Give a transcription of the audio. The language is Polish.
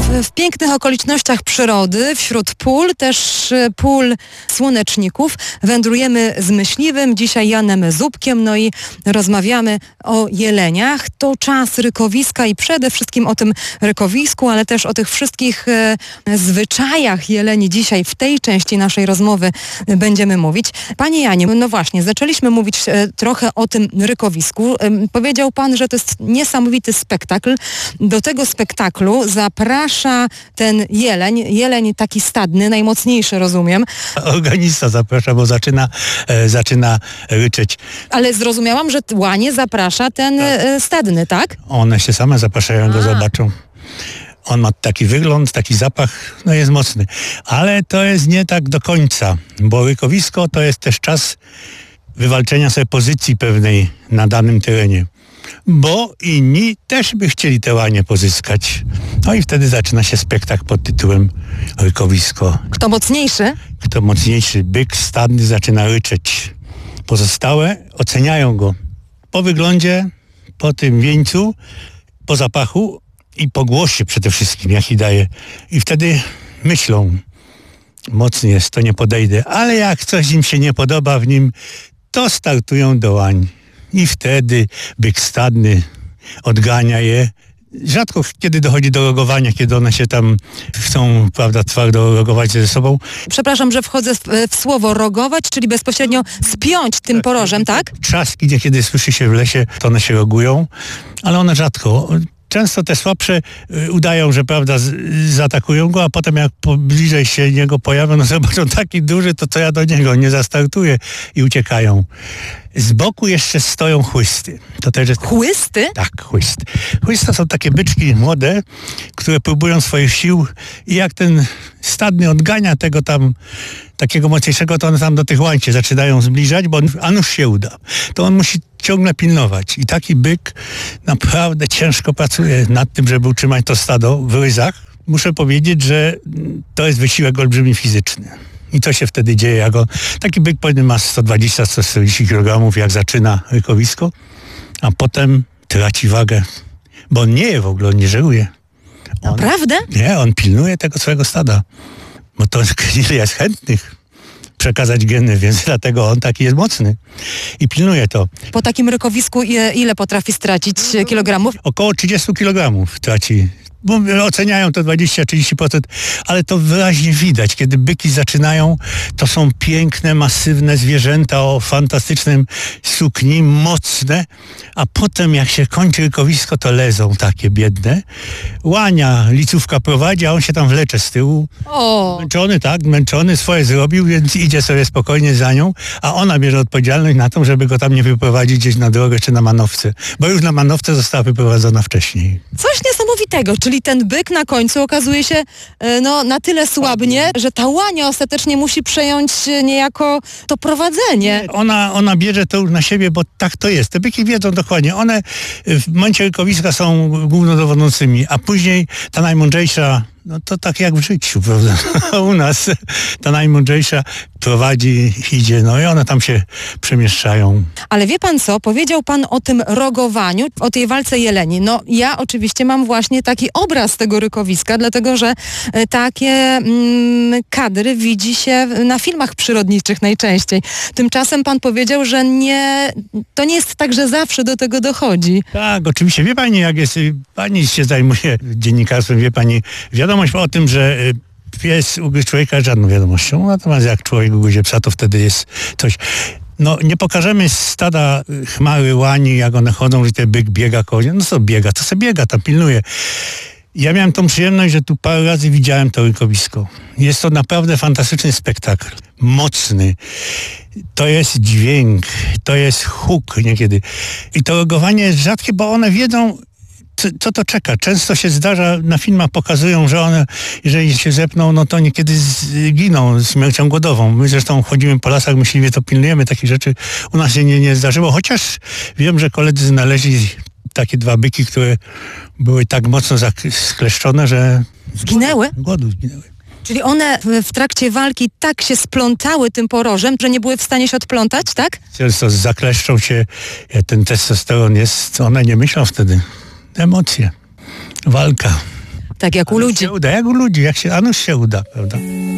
W pięknych okolicznościach przyrody, wśród pól, też pól słoneczników, wędrujemy z myśliwym, dzisiaj Janem Zubkiem, no i rozmawiamy o jeleniach. To czas rykowiska i przede wszystkim o tym rykowisku, ale też o tych wszystkich zwyczajach jeleni dzisiaj w tej części naszej rozmowy będziemy mówić. Panie Janie, no właśnie, zaczęliśmy mówić trochę o tym rykowisku. Powiedział pan, że to jest niesamowity spektakl. Do tego spektaklu zaprasza ten jeleń taki stadny, najmocniejszy, rozumiem. Organista zaprasza, bo zaczyna ryczeć. Ale zrozumiałam, że łanie zaprasza ten stadny, tak? One się same zapraszają, go zobaczą. On ma taki wygląd, taki zapach, no jest mocny. Ale to jest nie tak do końca, bo rykowisko to jest też czas wywalczenia sobie pozycji pewnej na danym terenie. Bo inni też by chcieli te łanie pozyskać. No i wtedy zaczyna się spektakl pod tytułem Rykowisko. Kto mocniejszy? Kto mocniejszy. Byk stadny zaczyna ryczeć. Pozostałe oceniają go po wyglądzie, po tym wieńcu, po zapachu i po głosie przede wszystkim, jaki daje. I wtedy myślą, mocny jest, to nie podejdę. Ale jak coś im się nie podoba w nim, to startują do łań. I wtedy byk stadny odgania je. Rzadko kiedy dochodzi do rogowania, kiedy one się tam chcą, prawda, twardo rogować ze sobą. Przepraszam, że wchodzę w słowo rogować, czyli bezpośrednio spiąć tym porożem, tak? Trzaski, niekiedy słyszy się w lesie, to one się rogują, ale one rzadko. Często te słabsze udają, że prawda, zaatakują go, a potem jak bliżej się niego pojawią, no zobaczą taki duży, to co ja do niego nie zastartuję i uciekają. Z boku jeszcze stoją chłysty. To też jest... Chłysty? Tak, chłysty. Chłysty to są takie byczki młode, które próbują swoich sił i jak ten stadny odgania tego tam takiego mocniejszego, to one tam do tych łańcie zaczynają zbliżać, bo a nuż się uda. To on musi ciągle pilnować. I taki byk naprawdę ciężko pracuje nad tym, żeby utrzymać to stado w ryzach. Muszę powiedzieć, że to jest wysiłek olbrzymi fizyczny. I to się wtedy dzieje, jak on, taki byk powinien ma 120-140 kg, jak zaczyna rykowisko, a potem traci wagę, bo on nie je w ogóle, on nie żeruje. Naprawdę? Nie, on pilnuje tego swojego stada, bo to ile jest chętnych przekazać geny, więc dlatego on taki jest mocny i pilnuje to. Po takim rykowisku ile potrafi stracić kilogramów? Około 30 kg traci. Bo oceniają to 20-30%, ale to wyraźnie widać. Kiedy byki zaczynają, to są piękne, masywne zwierzęta o fantastycznym sukni, mocne, a potem jak się kończy rykowisko, to lezą takie biedne. Łania licówka prowadzi, a on się tam wlecze z tyłu. O. Męczony, swoje zrobił, więc idzie sobie spokojnie za nią, a ona bierze odpowiedzialność na to, żeby go tam nie wyprowadzić gdzieś na drogę czy na manowce, bo już na manowce została wyprowadzona wcześniej. Coś niesamowitego, czyli ten byk na końcu okazuje się na tyle słabnie, że ta łania ostatecznie musi przejąć niejako to prowadzenie. Ona bierze to już na siebie, bo tak to jest. Te byki wiedzą dokładnie. One w momencie rykowiska są głównodowodzącymi, a później ta najmądrzejsza, no to tak jak w życiu, prawda? U nas ta najmądrzejsza prowadzi, idzie, no i one tam się przemieszczają. Ale wie pan co? Powiedział pan o tym rogowaniu, o tej walce jeleni. No ja oczywiście mam właśnie taki obraz tego rykowiska, dlatego że takie kadry widzi się na filmach przyrodniczych najczęściej. Tymczasem pan powiedział, że to nie jest tak, że zawsze do tego dochodzi. Tak, oczywiście. Wie pani, jak jest, pani się zajmuje dziennikarstwem, wie pani, wiadomość o tym, że pies ugryzł człowieka jest żadną wiadomością, natomiast jak człowiek ugryzie psa, to wtedy jest coś. No nie pokażemy stada chmary łani, jak one chodzą, że ten byk biega koło nie. No co biega, to sobie biega, tam pilnuje. Ja miałem tą przyjemność, że tu parę razy widziałem to rykowisko. Jest to naprawdę fantastyczny spektakl. Mocny. To jest dźwięk, to jest huk niekiedy. I to rogowanie jest rzadkie, bo one wiedzą, co to czeka. Często się zdarza, na filmach pokazują, że one, jeżeli się zepną, no to niekiedy giną śmiercią głodową. My zresztą chodzimy po lasach, myśliwie to pilnujemy takich rzeczy. U nas się nie zdarzyło, chociaż wiem, że koledzy znaleźli takie dwa byki, które były tak mocno skleszczone, że... Zginęły? Głodu zginęły. Czyli one w trakcie walki tak się splątały tym porożem, że nie były w stanie się odplątać, tak? Często zakleszczą się, ten testosteron jest, one nie myślą wtedy. Emocje. Walka. Tak jak u ludzi. Się uda, jak u ludzi, a nuż się uda, prawda?